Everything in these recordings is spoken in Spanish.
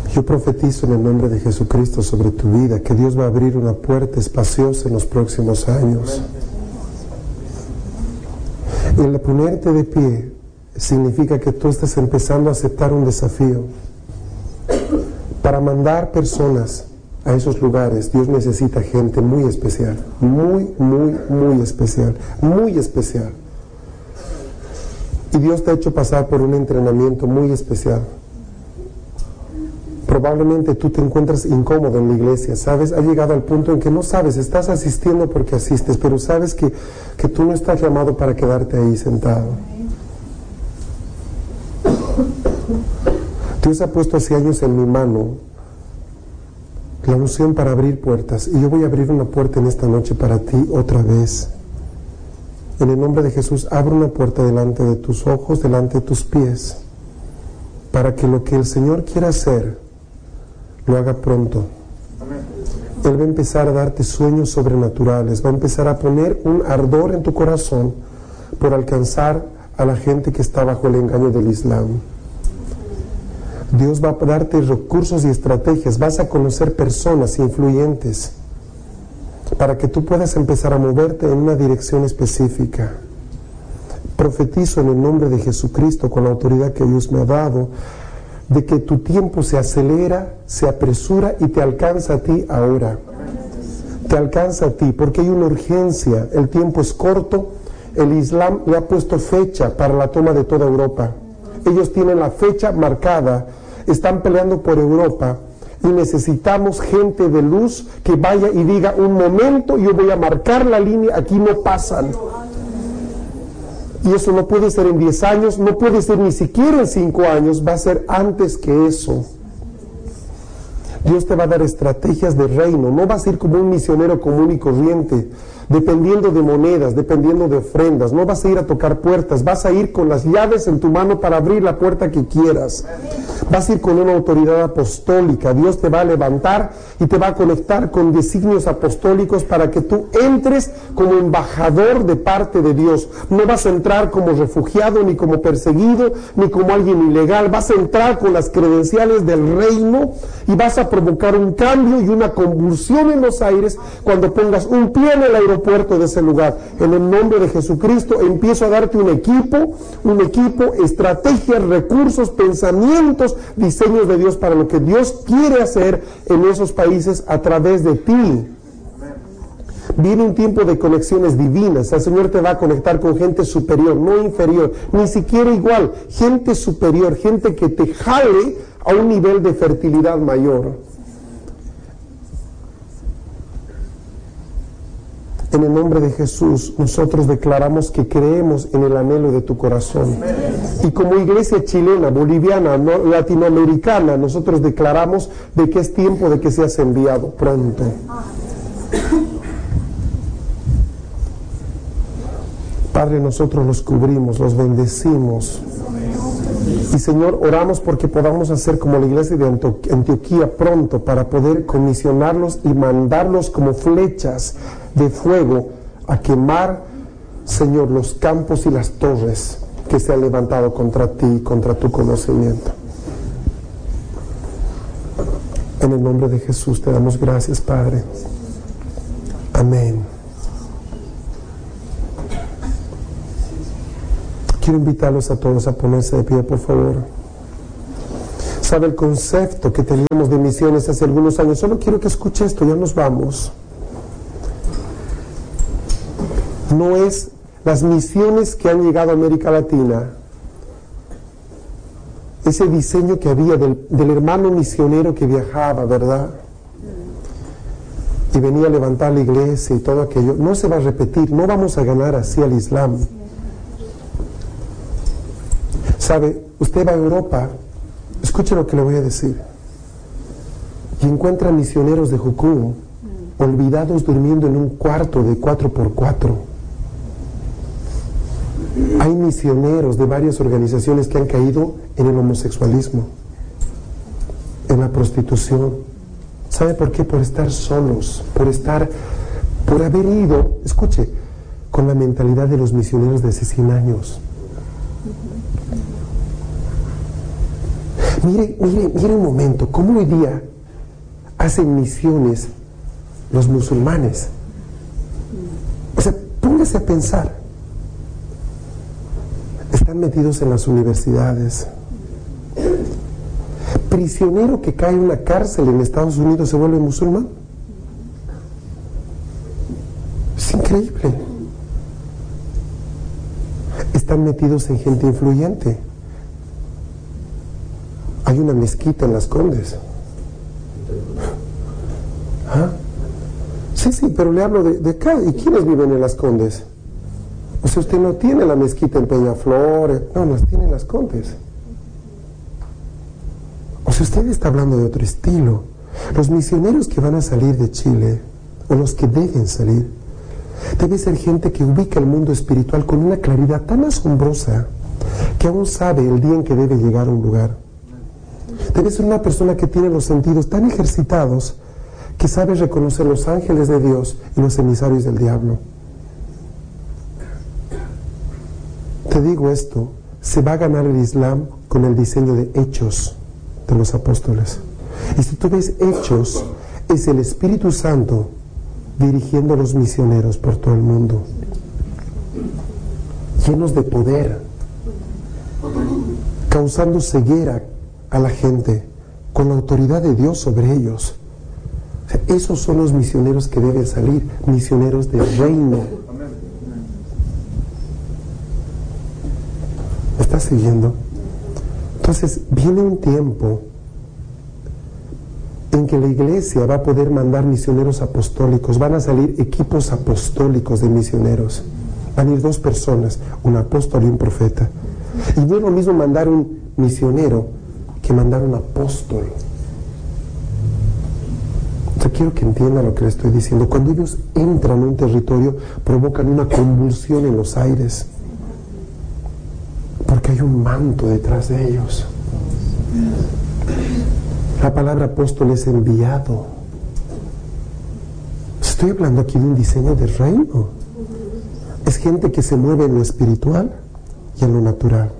Yo profetizo en el nombre de Jesucristo sobre tu vida que Dios va a abrir una puerta espaciosa en los próximos años. El ponerte de pie significa que tú estás empezando a aceptar un desafío. Para mandar personas a esos lugares, Dios necesita gente muy especial, muy especial, muy especial. Y Dios te ha hecho pasar por un entrenamiento muy especial. Probablemente tú te encuentras incómodo en la iglesia, ¿sabes? Ha llegado al punto en que no sabes, estás asistiendo porque asistes, pero sabes que tú no estás llamado para quedarte ahí sentado. Dios ha puesto hace años en mi mano la unción para abrir puertas, y yo voy a abrir una puerta en esta noche para ti otra vez. En el nombre de Jesús, abre una puerta delante de tus ojos, delante de tus pies, para que lo que el Señor quiera hacer, lo haga pronto. Él va a empezar a darte sueños sobrenaturales, va a empezar a poner un ardor en tu corazón por alcanzar a la gente que está bajo el engaño del Islam. Dios va a darte recursos y estrategias, vas a conocer personas influyentes para que tú puedas empezar a moverte en una dirección específica. Profetizo en el nombre de Jesucristo, con la autoridad que Dios me ha dado, de que tu tiempo se acelera, se apresura y te alcanza a ti ahora. Te alcanza a ti, porque hay una urgencia, el tiempo es corto. El Islam le ha puesto fecha para la toma de toda Europa. Ellos tienen la fecha marcada, están peleando por Europa, y necesitamos gente de luz que vaya y diga: un momento, yo voy a marcar la línea, aquí no pasan. Y eso no puede ser en 10 años, no puede ser ni siquiera en 5 años, va a ser antes que eso. Dios te va a dar estrategias de reino, no vas a ir como un misionero común y corriente, dependiendo de monedas, dependiendo de ofrendas, no vas a ir a tocar puertas, vas a ir con las llaves en tu mano para abrir la puerta que quieras. Vas a ir con una autoridad apostólica. Dios te va a levantar y te va a conectar con designios apostólicos para que tú entres como embajador de parte de Dios. No vas a entrar como refugiado, ni como perseguido, ni como alguien ilegal. Vas a entrar con las credenciales del reino y vas a provocar un cambio y una convulsión en los aires cuando pongas un pie en el aeropuerto de ese lugar. En el nombre de Jesucristo empiezo a darte un equipo, estrategias, recursos, pensamientos, diseños de Dios para lo que Dios quiere hacer en esos países a través de ti. Viene un tiempo de conexiones divinas. El Señor te va a conectar con gente superior, no inferior, ni siquiera igual, gente superior, gente que te jale a un nivel de fertilidad mayor. En el nombre de Jesús, nosotros declaramos que creemos en el anhelo de tu corazón. Y como iglesia chilena, boliviana, latinoamericana, nosotros declaramos de que es tiempo de que seas enviado pronto. Padre, nosotros los cubrimos, los bendecimos. Y Señor, oramos porque podamos hacer como la iglesia de Antioquía pronto, para poder comisionarlos y mandarlos como flechas de fuego a quemar, Señor, los campos y las torres que se han levantado contra ti, contra tu conocimiento. En el nombre de Jesús te damos gracias, Padre. Amén. Quiero invitarlos a todos a ponerse de pie, por favor. ¿Sabe el concepto que teníamos de misiones hace algunos años? Solo quiero que escuche esto, ya nos vamos. No es las misiones que han llegado a América Latina, ese diseño que había del hermano misionero que viajaba, ¿verdad? Y venía a levantar la iglesia y todo aquello. No se va a repetir, no vamos a ganar así al Islam. ¿Sabe? Usted va a Europa, escuche lo que le voy a decir, y encuentra misioneros de Jucum olvidados durmiendo en un cuarto de 4x4. Hay misioneros de varias organizaciones que han caído en el homosexualismo, en la prostitución. ¿Sabe por qué? Por estar solos, por haber ido, escuche, con la mentalidad de los misioneros de hace 100 años. Mire un momento, ¿cómo hoy día hacen misiones los musulmanes? O sea, póngase a pensar. Están metidos en las universidades. Prisionero que cae en una cárcel en Estados Unidos se vuelve musulmán. Es increíble. Están metidos en gente influyente. Hay una mezquita en Las Condes. ¿Ah? Sí, pero le hablo de acá. ¿Y quiénes viven en Las Condes? O sea, usted no tiene la mezquita en Peñaflor, no, las tiene en Las Condes. O sea, usted está hablando de otro estilo. Los misioneros que van a salir de Chile, o los que deben salir, debe ser gente que ubica el mundo espiritual con una claridad tan asombrosa que aún sabe el día en que debe llegar a un lugar. Debe ser una persona que tiene los sentidos tan ejercitados que sabe reconocer los ángeles de Dios y los emisarios del diablo. Te digo esto, se va a ganar el Islam con el diseño de Hechos de los apóstoles. Y si tú ves Hechos, es el Espíritu Santo dirigiendo a los misioneros por todo el mundo, llenos de poder, causando ceguera a la gente con la autoridad de Dios sobre ellos. O sea, esos son los misioneros que deben salir, misioneros del reino. ¿Me estás siguiendo? Entonces viene un tiempo en que la iglesia va a poder mandar misioneros apostólicos, van a salir equipos apostólicos de misioneros, van a ir 2 personas, un apóstol y un profeta. Y no es lo mismo mandar un misionero que mandar un apóstol. Yo quiero que entiendan lo que les estoy diciendo. Cuando ellos entran en un territorio, provocan una convulsión en los aires, porque hay un manto detrás de ellos. La palabra apóstol es enviado. Estoy hablando aquí de un diseño de reino. Es gente que se mueve en lo espiritual y en lo natural.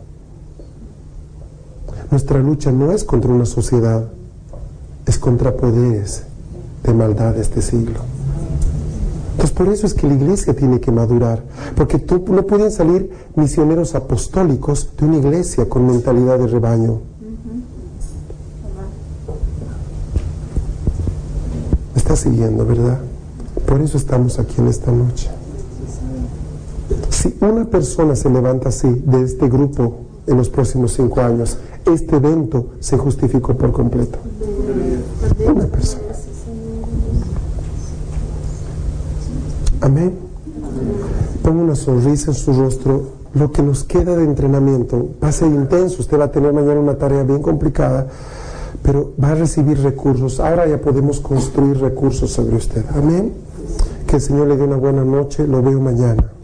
Nuestra lucha no es contra una sociedad, es contra poderes de maldad de este siglo. Entonces por eso es que la iglesia tiene que madurar, porque no pueden salir misioneros apostólicos de una iglesia con mentalidad de rebaño. ¿Me está siguiendo, verdad? Por eso estamos aquí en esta noche. Si una persona se levanta así de este grupo en los próximos 5 años, este evento se justificó por completo. Una persona. Amén. Ponga una sonrisa en su rostro. Lo que nos queda de entrenamiento va a ser intenso. Usted va a tener mañana una tarea bien complicada, pero va a recibir recursos. Ahora ya podemos construir recursos sobre usted. Amén. Que el Señor le dé una buena noche. Lo veo mañana.